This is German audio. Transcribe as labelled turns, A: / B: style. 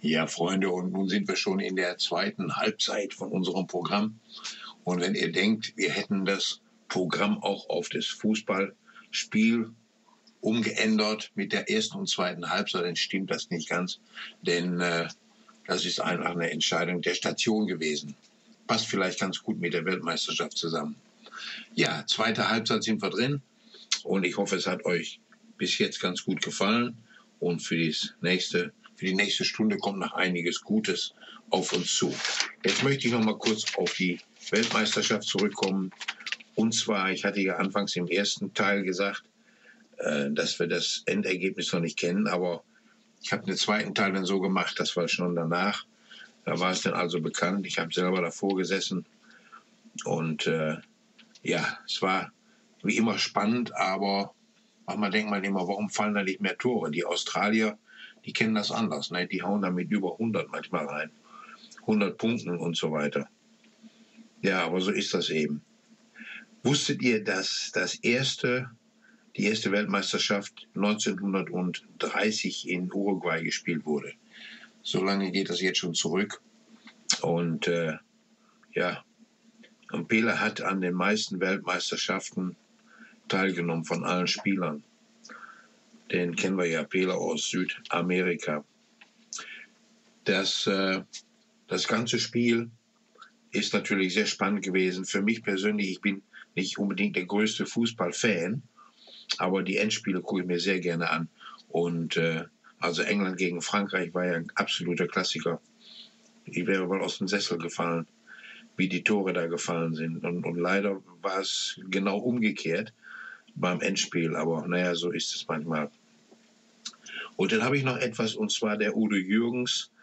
A: Ja, Freunde, und nun sind wir schon in der zweiten Halbzeit von unserem Programm. Und wenn ihr denkt, wir hätten das Programm auch auf das Fußballspiel umgeändert mit der ersten und zweiten Halbzeit, dann stimmt das nicht ganz. Denn das ist einfach eine Entscheidung der Station gewesen. Passt vielleicht ganz gut mit der Weltmeisterschaft zusammen. Ja, zweite Halbzeit sind wir drin. Und ich hoffe, es hat euch bis jetzt ganz gut gefallen. Und für die nächste Stunde kommt noch einiges Gutes auf uns zu. Jetzt möchte ich noch mal kurz auf die Weltmeisterschaft zurückkommen. Und zwar, ich hatte ja anfangs im ersten Teil gesagt, dass wir das Endergebnis noch nicht kennen, aber ich habe den zweiten Teil dann so gemacht, das war schon danach. Da war es dann also bekannt. Ich habe selber davor gesessen und ja, es war wie immer spannend, aber manchmal denkt man immer, warum fallen da nicht mehr Tore? Die Australier, die kennen das anders, ne? Die hauen da mit über 100 manchmal rein, 100 Punkten und so weiter. Ja, aber so ist das eben. Wusstet ihr, dass die erste Weltmeisterschaft 1930 in Uruguay gespielt wurde? So lange geht das jetzt schon zurück. Und ja, und Pelé hat an den meisten Weltmeisterschaften teilgenommen von allen Spielern. Den kennen wir ja, Pelé aus Südamerika. Das ganze Spiel ist natürlich sehr spannend gewesen. Für mich persönlich, ich bin nicht unbedingt der größte Fußballfan, aber die Endspiele gucke ich mir sehr gerne an. Und also England gegen Frankreich war ja ein absoluter Klassiker. Ich wäre wohl aus dem Sessel gefallen, wie die Tore da gefallen sind. Und leider war es genau umgekehrt beim Endspiel. Aber naja, so ist es manchmal. Und dann habe ich noch etwas, und zwar der Udo Jürgens